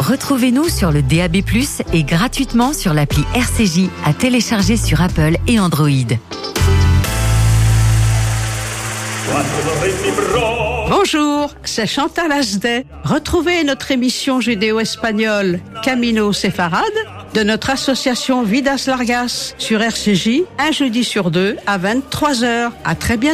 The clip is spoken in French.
Retrouvez-nous sur le DAB+, et gratuitement sur l'appli RCJ à télécharger sur Apple et Android. Bonjour, c'est Chantal Asdet. Retrouvez notre émission judéo-espagnole Camino Séfarade de notre association Vidas Largas sur RCJ, un jeudi sur deux à 23h. À très bientôt.